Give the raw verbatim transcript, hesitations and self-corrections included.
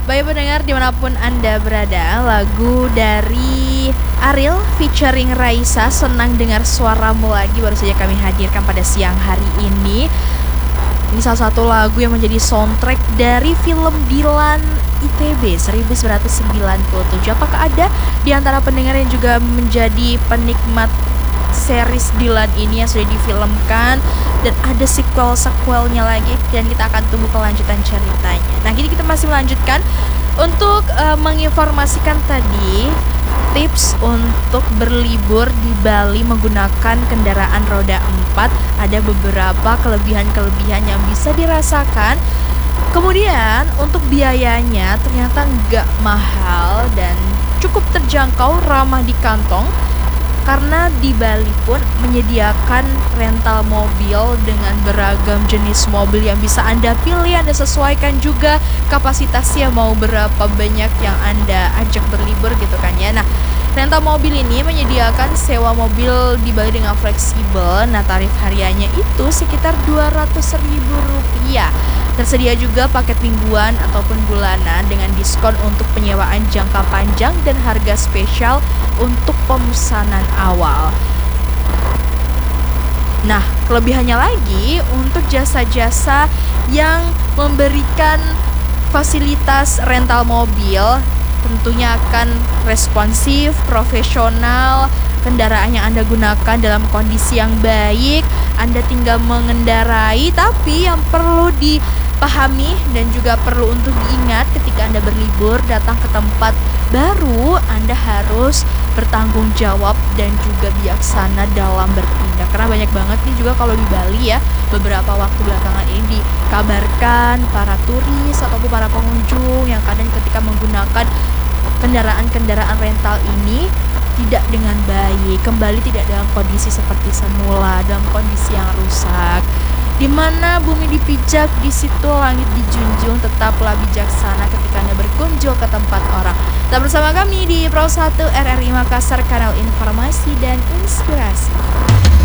Baik pendengar dimanapun Anda berada, lagu dari Ariel featuring Raisa, Senang Dengar Suaramu Lagi, baru saja kami hadirkan pada siang hari ini. Ini salah satu lagu yang menjadi soundtrack dari film Dilan I T B seribu sembilan ratus sembilan puluh tujuh. Apakah ada di antara pendengar yang juga menjadi penikmat series Dilan ini yang sudah difilmkan dan ada sequel-sequelnya lagi, dan kita akan tunggu kelanjutan ceritanya. Nah, jadi kita masih melanjutkan untuk uh, menginformasikan tadi tips untuk berlibur di Bali menggunakan kendaraan roda empat. Ada beberapa kelebihan-kelebihan yang bisa dirasakan. Kemudian untuk biayanya ternyata nggak mahal dan cukup terjangkau, ramah di kantong. Karena di Bali pun menyediakan rental mobil dengan beragam jenis mobil yang bisa Anda pilih, Anda sesuaikan juga kapasitasnya mau berapa banyak yang Anda ajak berlibur gitu kan ya. Nah, rental mobil ini menyediakan sewa mobil di Bali dengan fleksibel. Nah, tarif hariannya itu sekitar dua ratus ribu rupiah. Tersedia juga paket mingguan ataupun bulanan dengan diskon untuk penyewaan jangka panjang dan harga spesial untuk pemesanan awal. Nah, kelebihannya lagi untuk jasa-jasa yang memberikan fasilitas rental mobil tentunya akan responsif, profesional. Kendaraan yang Anda gunakan dalam kondisi yang baik, Anda tinggal mengendarai. Tapi yang perlu dipahami dan juga perlu untuk diingat ketika Anda berlibur datang ke tempat baru, Anda harus bertanggung jawab dan juga bijaksana dalam bertindak. Karena banyak banget nih juga kalau di Bali ya, beberapa waktu belakangan ini dikabarkan para turis ataupun para pengunjung yang kadang ketika menggunakan kendaraan-kendaraan rental ini tidak dengan baik, kembali tidak dalam kondisi seperti semula, dalam kondisi yang rusak. Di mana bumi dipijak, di situ langit dijunjung. Tetaplah bijaksana ketika Anda berkunjung ke tempat orang. Tetap bersama kami di Pro satu R R I Makassar, kanal informasi dan inspirasi.